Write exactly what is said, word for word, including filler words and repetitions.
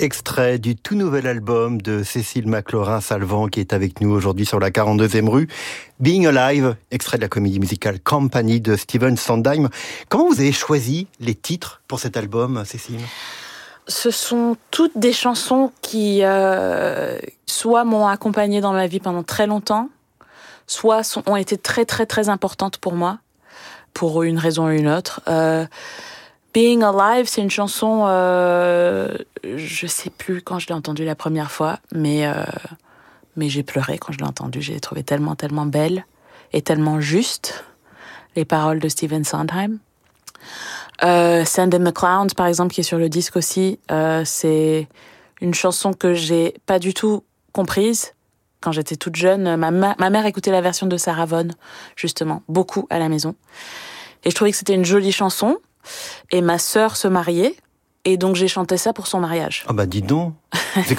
Extrait du tout nouvel album de Cécile McLaurin-Salvant qui est avec nous aujourd'hui sur la quarante-deuxième rue. Being Alive, extrait de la comédie musicale Company de Stephen Sondheim. Comment vous avez choisi les titres pour cet album, Cécile ? Ce sont toutes des chansons qui euh, soit m'ont accompagnée dans ma vie pendant très longtemps, soit sont, ont été très très très importantes pour moi, pour une raison ou une autre. Euh, Being Alive, c'est une chanson, euh, je sais plus quand je l'ai entendue la première fois, mais euh, mais j'ai pleuré quand je l'ai entendue. J'ai trouvé tellement tellement belle et tellement juste les paroles de Stephen Sondheim. Euh, Send in the Clowns, par exemple, qui est sur le disque aussi, euh, c'est une chanson que j'ai pas du tout comprise quand j'étais toute jeune. Ma, ma, ma mère écoutait la version de Sarah Vaughan, justement, beaucoup à la maison. Et je trouvais que c'était une jolie chanson. Et ma sœur se mariait, et donc j'ai chanté ça pour son mariage. Ah bah dis donc,